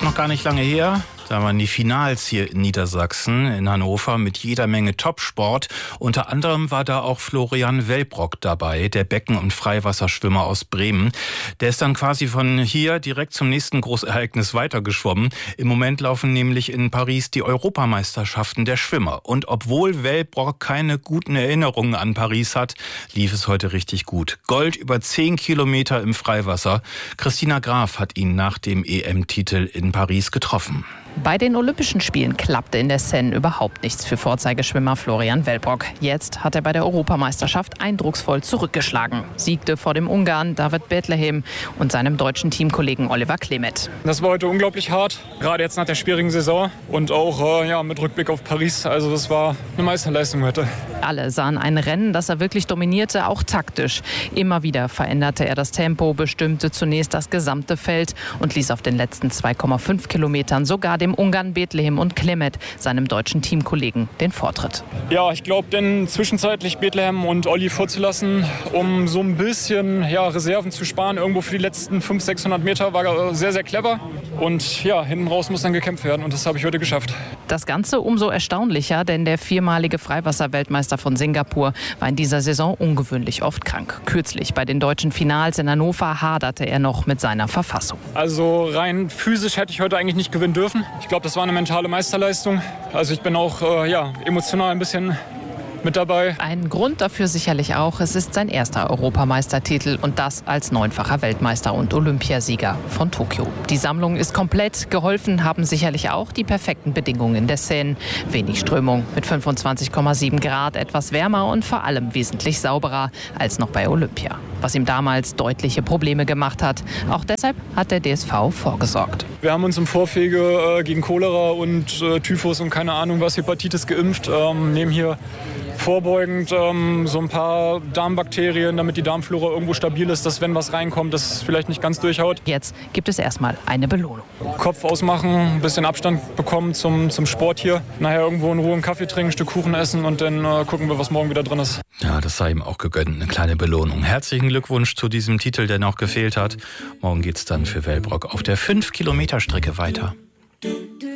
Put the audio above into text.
ist noch gar nicht lange her. Da waren die Finals hier in Niedersachsen, in Hannover, mit jeder Menge Topsport. Unter anderem war da auch Florian Wellbrock dabei, der Becken- und Freiwasserschwimmer aus Bremen. Der ist dann quasi von hier direkt zum nächsten Großereignis weitergeschwommen. Im Moment laufen nämlich in Paris die Europameisterschaften der Schwimmer. Und obwohl Wellbrock keine guten Erinnerungen an Paris hat, lief es heute richtig gut. Gold über 10 Kilometer im Freiwasser. Christina Graf hat ihn nach dem EM-Titel in Paris getroffen. Bei den Olympischen Spielen klappte in der Seine überhaupt nichts für Vorzeigeschwimmer Florian Wellbrock. Jetzt hat er bei der Europameisterschaft eindrucksvoll zurückgeschlagen. Siegte vor dem Ungarn David Bethlehem und seinem deutschen Teamkollegen Oliver Klemet. Das war heute unglaublich hart, gerade jetzt nach der schwierigen Saison und auch mit Rückblick auf Paris. Also das war eine Meisterleistung heute. Alle sahen ein Rennen, das er wirklich dominierte, auch taktisch. Immer wieder veränderte er das Tempo, bestimmte zunächst das gesamte Feld und ließ auf den letzten 2,5 Kilometern sogar dem Ungarn Bethlehem und Klemet, seinem deutschen Teamkollegen, den Vortritt. Ja, ich glaube, denn zwischenzeitlich Bethlehem und Olli vorzulassen, um so ein bisschen Reserven zu sparen, irgendwo für die letzten 500-600 Meter, war sehr, sehr clever. Und ja, hinten raus muss dann gekämpft werden und das habe ich heute geschafft. Das Ganze umso erstaunlicher, denn der viermalige Freiwasser-Weltmeister von Singapur war in dieser Saison ungewöhnlich oft krank. Kürzlich bei den deutschen Finals in Hannover haderte er noch mit seiner Verfassung. Also rein physisch hätte ich heute eigentlich nicht gewinnen dürfen. Ich glaube, das war eine mentale Meisterleistung. Also ich bin auch emotional ein bisschen mit dabei. Ein Grund dafür sicherlich auch, es ist sein erster Europameistertitel und das als 9-facher Weltmeister und Olympiasieger von Tokio. Die Sammlung ist komplett, geholfen haben sicherlich auch die perfekten Bedingungen in der Seine. Wenig Strömung mit 25,7 Grad, etwas wärmer und vor allem wesentlich sauberer als noch bei Olympia. Was ihm damals deutliche Probleme gemacht hat. Auch deshalb hat der DSV vorgesorgt. Wir haben uns im Vorwege gegen Cholera und Typhus und keine Ahnung was, Hepatitis geimpft, nehmen hier vorbeugend so ein paar Darmbakterien, damit die Darmflora irgendwo stabil ist, dass wenn was reinkommt, das vielleicht nicht ganz durchhaut. Jetzt gibt es erstmal eine Belohnung. Kopf ausmachen, ein bisschen Abstand bekommen zum Sport hier. Nachher irgendwo in Ruhe einen Kaffee trinken, ein Stück Kuchen essen und dann gucken wir, was morgen wieder drin ist. Ja, das sei ihm auch gegönnt, eine kleine Belohnung. Herzlichen Glückwunsch zu diesem Titel, der noch gefehlt hat. Morgen geht's dann für Wellbrock auf der 5-Kilometer-Strecke weiter.